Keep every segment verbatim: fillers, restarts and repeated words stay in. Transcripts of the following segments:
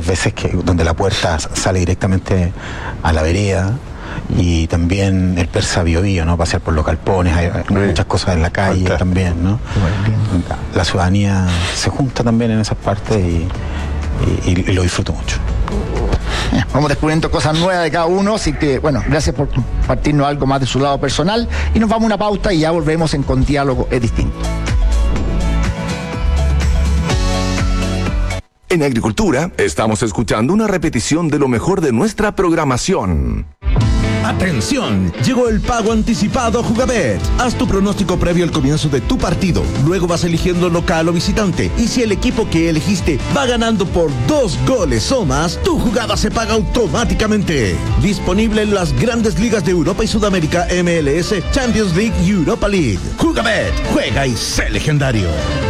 varias veces que donde la puerta sale directamente a la vereda. Y también el Persa Bio Bio, ¿no? Pasear por los galpones, hay, hay muchas cosas en la calle. Fantástico. También, ¿no? La ciudadanía se junta también en esas partes y, y, y lo disfruto mucho. Vamos descubriendo cosas nuevas de cada uno, así que, bueno, gracias por compartirnos algo más de su lado personal. Y nos vamos a una pauta y ya volvemos en Con Diálogo es Distinto. En Agricultura, estamos escuchando una repetición de lo mejor de nuestra programación. ¡Atención! Llegó el pago anticipado Jugabet. Haz tu pronóstico previo al comienzo de tu partido. Luego vas eligiendo local o visitante. Y si el equipo que elegiste va ganando por dos goles o más, tu jugada se paga automáticamente. Disponible en las grandes ligas de Europa y Sudamérica, M L S, Champions League y Europa League. Jugabet. Juega y sé legendario.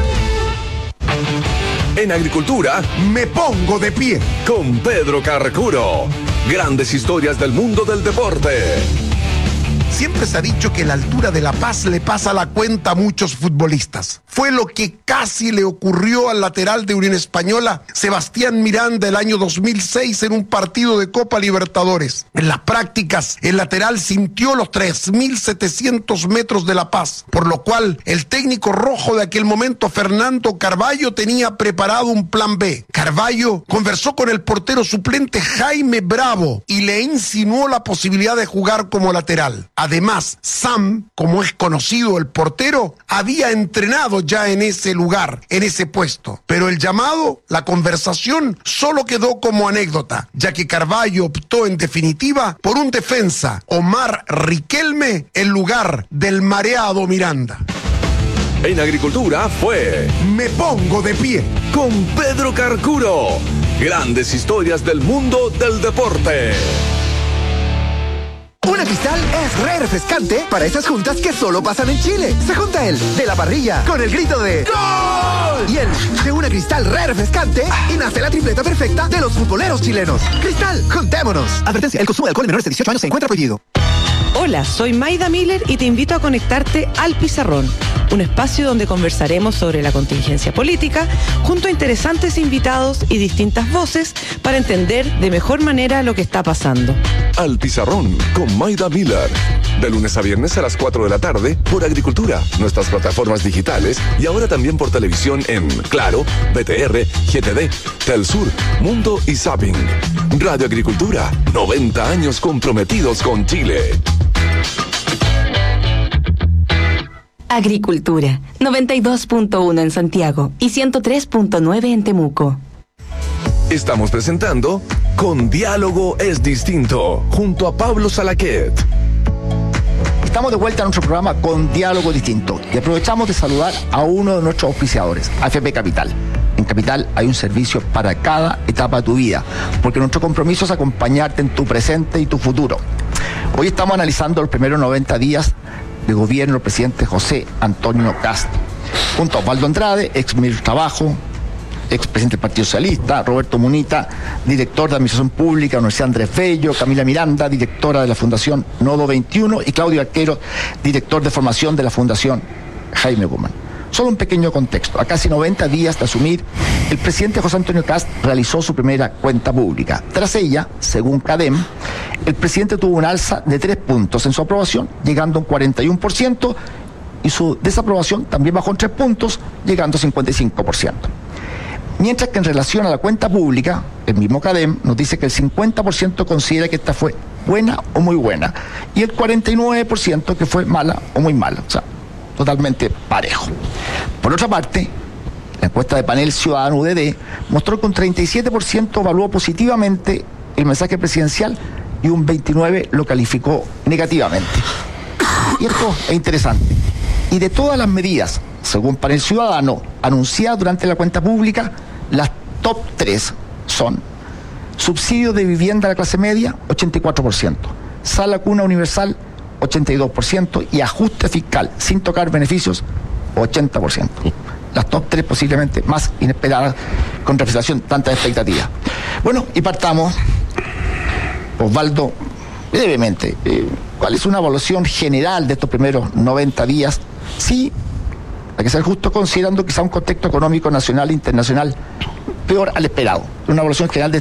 En Agricultura, me pongo de pie con Pedro Carcuro. Grandes historias del mundo del deporte. Siempre se ha dicho que la altura de La Paz le pasa la cuenta a muchos futbolistas. Fue lo que casi le ocurrió al lateral de Unión Española, Sebastián Miranda, el año dos mil seis en un partido de Copa Libertadores. En las prácticas, el lateral sintió los tres mil setecientos metros de La Paz, por lo cual el técnico rojo de aquel momento, Fernando Carvalho, tenía preparado un plan B. Carvalho conversó con el portero suplente Jaime Bravo y le insinuó la posibilidad de jugar como lateral. Además, Sam, como es conocido el portero, había entrenado ya en ese lugar, en ese puesto. Pero el llamado, la conversación, solo quedó como anécdota, ya que Carvalho optó en definitiva por un defensa, Omar Riquelme, en lugar del mareado Miranda. En Agricultura fue Me Pongo de Pie con Pedro Carcuro. Grandes historias del mundo del deporte. Una Cristal es re refrescante para esas juntas que solo pasan en Chile. Se junta el de la parrilla con el grito de ¡Gol! Y el de una Cristal re refrescante y nace la tripleta perfecta de los futboleros chilenos. Cristal, juntémonos. Advertencia, el consumo de alcohol en menores de dieciocho años se encuentra prohibido. Hola, soy Maida Miller y te invito a conectarte al Pizarrón, un espacio donde conversaremos sobre la contingencia política junto a interesantes invitados y distintas voces para entender de mejor manera lo que está pasando. Al Pizarrón con Maida Miller, de lunes a viernes a las cuatro de la tarde por Agricultura, nuestras plataformas digitales y ahora también por televisión en Claro, B T R, G T D, Telsur, Mundo y Zapping. Radio Agricultura, noventa años comprometidos con Chile. Agricultura, noventa y dos punto uno en Santiago y ciento tres punto nueve en Temuco. Estamos presentando Con Diálogo es Distinto, junto a Pablo Salaquet. Estamos de vuelta a nuestro programa Con Diálogo Distinto y aprovechamos de saludar a uno de nuestros auspiciadores, A F P Capital. En Capital hay un servicio para cada etapa de tu vida, porque nuestro compromiso es acompañarte en tu presente y tu futuro. Hoy estamos analizando los primeros noventa días de gobierno del presidente José Antonio Kast, junto a Osvaldo Andrade, ex ministro de Trabajo, ex presidente del Partido Socialista, Roberto Munita, director de Administración Pública, Universidad Andrés Bello, Camila Miranda, directora de la Fundación Nodo veintiuno, y Claudio Arquero, director de formación de la Fundación Jaime Guzmán. Solo un pequeño contexto. A casi noventa días de asumir, el presidente José Antonio Kast realizó su primera cuenta pública. Tras ella, según CADEM, el presidente tuvo un alza de tres puntos en su aprobación, llegando a un cuarenta y uno por ciento, y su desaprobación también bajó en tres puntos, llegando a cincuenta y cinco por ciento. Mientras que en relación a la cuenta pública, el mismo CADEM nos dice que el cincuenta por ciento considera que esta fue buena o muy buena, y el cuarenta y nueve por ciento que fue mala o muy mala. O sea, totalmente parejo. Por otra parte, la encuesta de Panel Ciudadano U D D mostró que un treinta y siete por ciento evaluó positivamente el mensaje presidencial y un veintinueve por ciento lo calificó negativamente. Y esto es interesante. Y de todas las medidas, según Panel Ciudadano, anunciadas durante la cuenta pública, las top tres son subsidio de vivienda a la clase media, ochenta y cuatro por ciento, sala cuna universal, ochenta y dos por ciento, y ajuste fiscal sin tocar beneficios, ochenta por ciento. Las top tres posiblemente más inesperadas con representación tantas expectativas. Bueno, y partamos. Osvaldo, brevemente, eh, ¿cuál es una evaluación general de estos primeros noventa días? Sí, hay que ser justo considerando quizá un contexto económico nacional e internacional peor al esperado. Una evaluación general de